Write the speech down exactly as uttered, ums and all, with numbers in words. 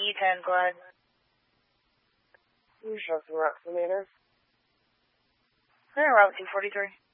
E ten, go ahead. Can you show some route for me there? Clear Route two forty-three.